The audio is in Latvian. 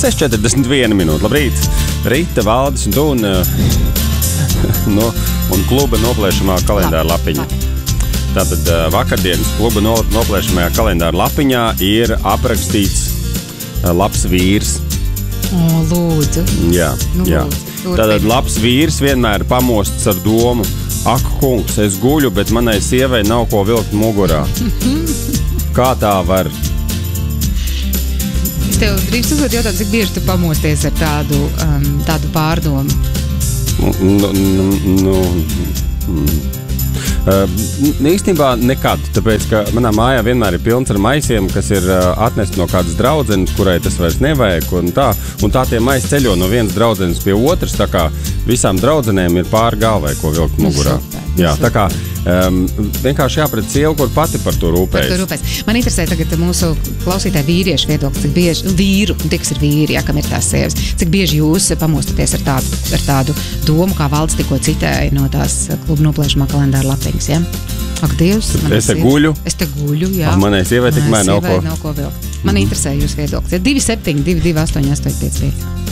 6:41 minūte. Labrīt! Rīta, Valdis un tu un kluba noplēšamā kalendāra lapiņa. Tātad vakardienas kluba noplēšamajā kalendāra lapiņā ir aprakstīts labs vīrs. O, lūdzu. Jā. Tātad labs vīrs vienmēr pamosts ar domu: ak, kungs, es guļu, bet manai sievai nav ko vilkt mugurā. Kā tā var? Es tev drīkst uzdot jautājumu, cik bieži tu pamosties ar tādu pārdomu? Īstenībā nekad, tāpēc, ka manā mājā vienmēr ir pilns ar maisiem, kas ir atnest no kādas draudzenes, kurai tas vairs nevajag, un tā tie maisi ceļo no vienas draudzenes pie otras, tā kā visām draudzenēm ir pāri galvai, ko vilkt mugurā. Jā, tā kā vienkārši jāpret sievu, kur pati par to rūpējas. Man interesē tagad mūsu klausītāju vīriešu viedokli, cik bieži vīru, tie, kas ir vīri, jā, kam ir tās sievas, cik bieži jūs pamostaties ar tādu domu, kā Valdis tikko citēja no tās kluba noplēšamā kalendāra lapiņas, jā? Ak, Dievs, es te guļu. Es te guļu, jā. Manai sievai tikmēr nav ko vilkt. Man interesē jūs viedoklis. 27 22 8 8 5 5.